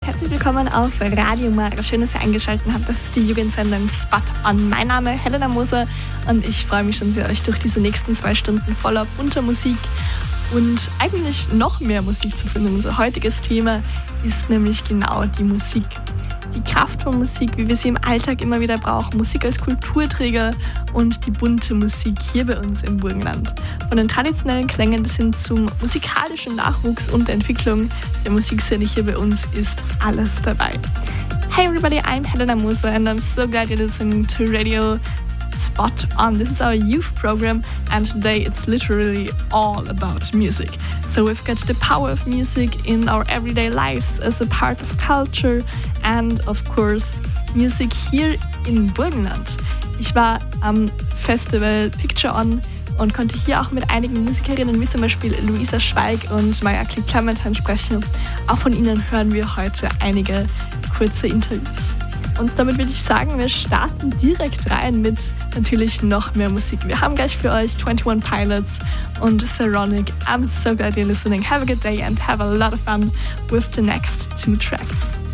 herzlich willkommen auf Radio Mara. Schön, dass ihr eingeschaltet habt. Das ist die Jugendsendung Spot On. Mein Name ist Helena Moser und ich freue mich schon sehr, euch durch diese nächsten 2 Stunden voller bunter Musik und eigentlich noch mehr Musik zu finden. Unser heutiges Thema ist nämlich genau die Musik. Die Kraft von Musik, wie wir sie im Alltag immer wieder brauchen, Musik als Kulturträger und die bunte Musik hier bei uns im Burgenland. Von den traditionellen Klängen bis hin zum musikalischen Nachwuchs und der Entwicklung der Musikszene hier bei uns ist alles dabei. Hey everybody, I'm Helena Moser and I'm so glad you're listening to Radio Spot On. This is our youth program and today it's literally all about music. So we've got the power of music in our everyday lives as a part of culture and of course music here in Burgenland. Ich war am Festival Picture On und konnte hier auch mit einigen Musikerinnen wie zum Beispiel Luisa Schweig und Maya Clementin sprechen. Auch von ihnen hören wir heute einige kurze Interviews. Und damit würde ich sagen, wir starten direkt rein mit natürlich noch mehr Musik. Wir haben gleich für euch 21 Pilots und Saronic. I'm so glad you're listening. Have a good day and have a lot of fun with the next 2 tracks.